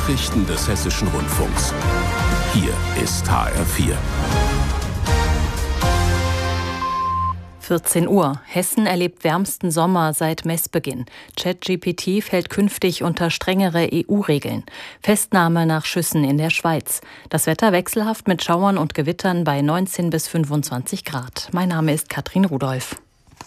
Nachrichten des Hessischen Rundfunks. Hier ist HR4. 14 Uhr. Hessen erlebt wärmsten Sommer seit Messbeginn. ChatGPT fällt künftig unter strengere EU-Regeln. Festnahme nach Schüssen in der Schweiz. Das Wetter wechselhaft mit Schauern und Gewittern bei 19 bis 25 Grad. Mein Name ist Katrin Rudolph.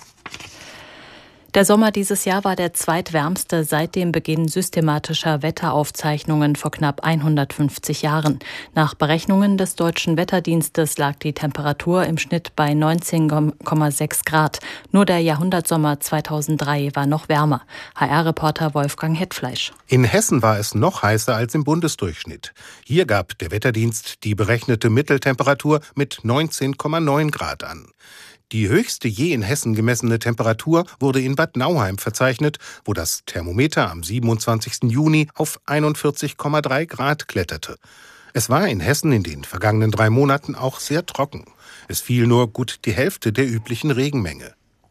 Der Sommer dieses Jahr war der zweitwärmste seit dem Beginn systematischer Wetteraufzeichnungen vor knapp 150 Jahren. Nach Berechnungen des Deutschen Wetterdienstes lag die Temperatur im Schnitt bei 19,6 Grad. Nur der Jahrhundertsommer 2003 war noch wärmer. HR-Reporter Wolfgang Hetfleisch. In Hessen war es noch heißer als im Bundesdurchschnitt. Hier gab der Wetterdienst die berechnete Mitteltemperatur mit 19,9 Grad an. Die höchste je in Hessen gemessene Temperatur wurde in Bad Nauheim verzeichnet, wo das Thermometer am 27. Juni auf 41,3 Grad kletterte. Es war in Hessen in den vergangenen 3 Monaten auch sehr trocken. Es fiel nur gut die Hälfte der üblichen Regenmenge.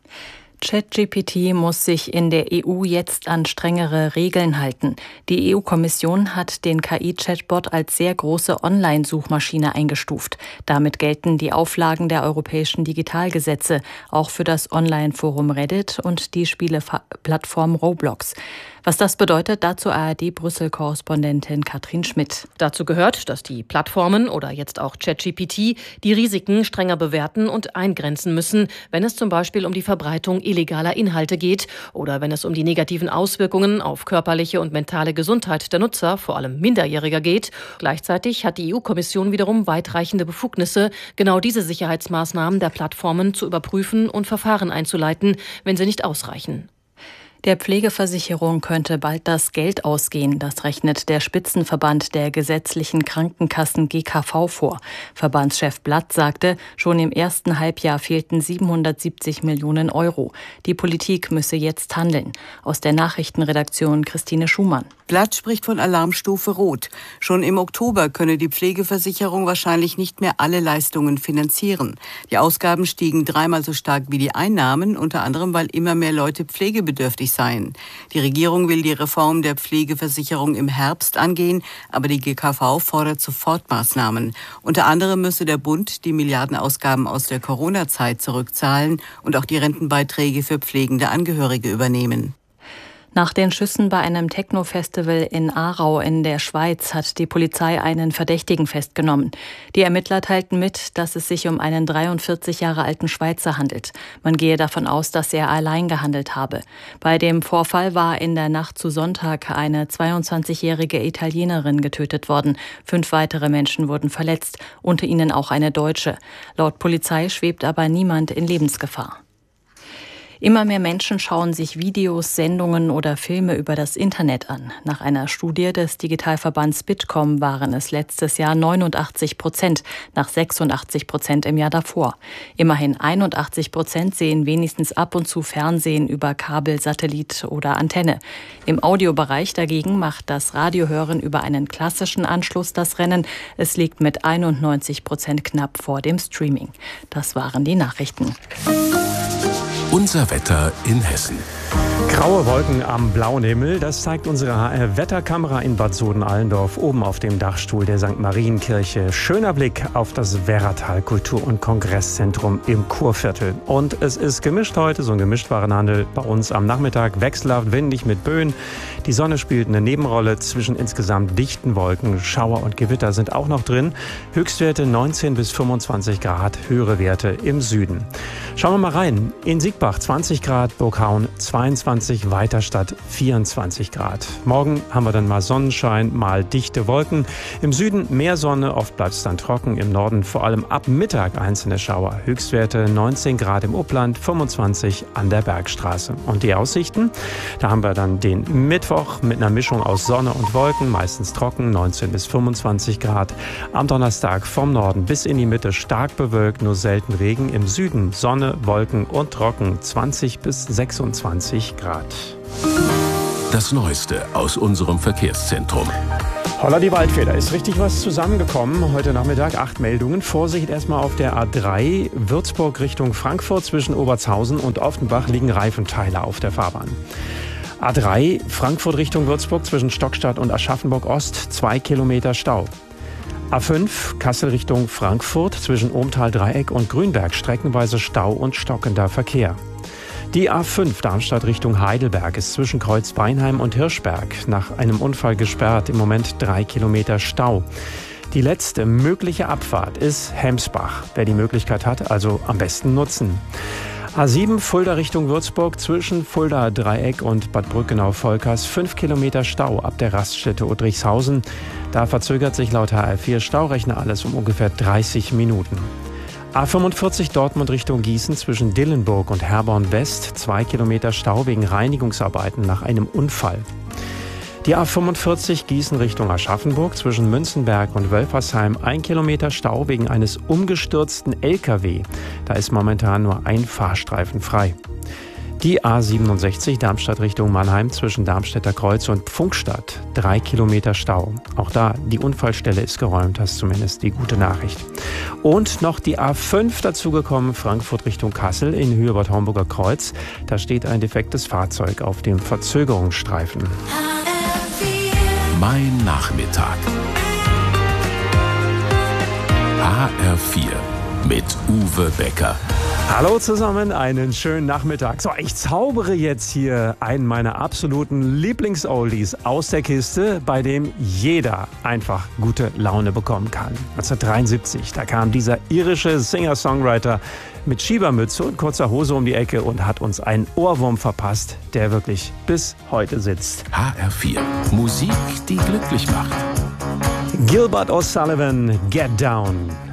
ChatGPT muss sich in der EU jetzt an strengere Regeln halten. Die EU-Kommission hat den KI-Chatbot als sehr große Online-Suchmaschine eingestuft. Damit gelten die Auflagen der europäischen Digitalgesetze, auch für das Online-Forum Reddit und die Spieleplattform Roblox. Was das bedeutet, dazu ARD-Brüssel-Korrespondentin Katrin Schmidt. Dazu gehört, dass die Plattformen oder jetzt auch ChatGPT die Risiken strenger bewerten und eingrenzen müssen, wenn es zum Beispiel um die Verbreitung illegaler Inhalte geht oder wenn es um die negativen Auswirkungen auf körperliche und mentale Gesundheit der Nutzer, vor allem Minderjähriger, geht. Gleichzeitig hat die EU-Kommission wiederum weitreichende Befugnisse, genau diese Sicherheitsmaßnahmen der Plattformen zu überprüfen und Verfahren einzuleiten, wenn sie nicht ausreichen. Der Pflegeversicherung könnte bald das Geld ausgehen. Das rechnet der Spitzenverband der gesetzlichen Krankenkassen GKV vor. Verbandschef Blatt sagte, schon im ersten Halbjahr fehlten 770 Millionen Euro. Die Politik müsse jetzt handeln. Aus der Nachrichtenredaktion Christine Schumann. Blatt spricht von Alarmstufe Rot. Schon im Oktober könne die Pflegeversicherung wahrscheinlich nicht mehr alle Leistungen finanzieren. Die Ausgaben stiegen 3-mal so stark wie die Einnahmen, unter anderem weil immer mehr Leute pflegebedürftig seien. Die Regierung will die Reform der Pflegeversicherung im Herbst angehen, aber die GKV fordert Sofortmaßnahmen. Unter anderem müsse der Bund die Milliardenausgaben aus der Corona-Zeit zurückzahlen und auch die Rentenbeiträge für pflegende Angehörige übernehmen. Nach den Schüssen bei einem Techno-Festival in Aarau in der Schweiz hat die Polizei einen Verdächtigen festgenommen. Die Ermittler teilten mit, dass es sich um einen 43 Jahre alten Schweizer handelt. Man gehe davon aus, dass er allein gehandelt habe. Bei dem Vorfall war in der Nacht zu Sonntag eine 22-jährige Italienerin getötet worden. 5 weitere Menschen wurden verletzt, unter ihnen auch eine Deutsche. Laut Polizei schwebt aber niemand in Lebensgefahr. Immer mehr Menschen schauen sich Videos, Sendungen oder Filme über das Internet an. Nach einer Studie des Digitalverbands Bitkom waren es letztes Jahr 89%, nach 86% im Jahr davor. Immerhin 81% sehen wenigstens ab und zu Fernsehen über Kabel, Satellit oder Antenne. Im Audiobereich dagegen macht das Radiohören über einen klassischen Anschluss das Rennen. Es liegt mit 91% knapp vor dem Streaming. Das waren die Nachrichten. Unser Wetter in Hessen. Graue Wolken am blauen Himmel, das zeigt unsere Wetterkamera in Bad Soden-Allendorf oben auf dem Dachstuhl der St. Marienkirche. Schöner Blick auf das Werratal Kultur- und Kongresszentrum im Kurviertel. Und es ist gemischt heute, so ein Gemischtwarenhandel bei uns am Nachmittag, wechselhaft windig mit Böen. Die Sonne spielt eine Nebenrolle zwischen insgesamt dichten Wolken. Schauer und Gewitter sind auch noch drin. Höchstwerte 19 bis 25 Grad, höhere Werte im Süden. Schauen wir mal rein. In Siegbach 20 Grad, Burghaun 22, Weiterstadt 24 Grad. Morgen haben wir dann mal Sonnenschein, mal dichte Wolken. Im Süden mehr Sonne, oft bleibt es dann trocken. Im Norden vor allem ab Mittag einzelne Schauer. Höchstwerte 19 Grad im Upland, 25 an der Bergstraße. Und die Aussichten? Da haben wir dann den Mittwoch mit einer Mischung aus Sonne und Wolken, meistens trocken, 19 bis 25 Grad. Am Donnerstag vom Norden bis in die Mitte stark bewölkt, nur selten Regen. Im Süden Sonne, Wolken und trocken, 20 bis 26 Grad. Das Neueste aus unserem Verkehrszentrum. Holla die Waldfeder, ist richtig was zusammengekommen. Heute Nachmittag 8 Meldungen. Vorsicht erstmal auf der A3 Würzburg Richtung Frankfurt. Zwischen Obertshausen und Offenbach liegen Reifenteile auf der Fahrbahn. A3 Frankfurt Richtung Würzburg zwischen Stockstadt und Aschaffenburg Ost 2 Kilometer Stau. A5 Kassel Richtung Frankfurt zwischen Ohmtal-Dreieck und Grünberg streckenweise Stau und stockender Verkehr. Die A5 Darmstadt Richtung Heidelberg ist zwischen Kreuzbeinheim und Hirschberg nach einem Unfall gesperrt. Im Moment 3 Kilometer Stau. Die letzte mögliche Abfahrt ist Hemsbach. Wer die Möglichkeit hat, also am besten nutzen. A7 Fulda Richtung Würzburg zwischen Fulda Dreieck und Bad Brückenau-Volkers 5 Kilometer Stau ab der Raststätte Udrichshausen. Da verzögert sich laut HR4 Staurechner alles um ungefähr 30 Minuten. A45 Dortmund Richtung Gießen zwischen Dillenburg und Herborn West 2 Kilometer Stau wegen Reinigungsarbeiten nach einem Unfall. Die A45 Gießen Richtung Aschaffenburg zwischen Münzenberg und Wölfersheim 1 Kilometer Stau wegen eines umgestürzten LKW. Da ist momentan nur ein Fahrstreifen frei. Die A67 Darmstadt Richtung Mannheim zwischen Darmstädter Kreuz und Pfunkstadt 3 Kilometer Stau. Auch da, die Unfallstelle ist geräumt, das ist zumindest die gute Nachricht. Und noch die A5 dazugekommen, Frankfurt Richtung Kassel in Höhe Bad Homburger Kreuz. Da steht ein defektes Fahrzeug auf dem Verzögerungsstreifen. Mein Nachmittag. HR4 mit Uwe Becker. Hallo zusammen, einen schönen Nachmittag. So, ich zaubere jetzt hier einen meiner absoluten Lieblings-Oldies aus der Kiste, bei dem jeder einfach gute Laune bekommen kann. 1973, da kam dieser irische Singer-Songwriter mit Schiebermütze und kurzer Hose um die Ecke und hat uns einen Ohrwurm verpasst, der wirklich bis heute sitzt. HR4, Musik, die glücklich macht. Gilbert O'Sullivan, Get Down.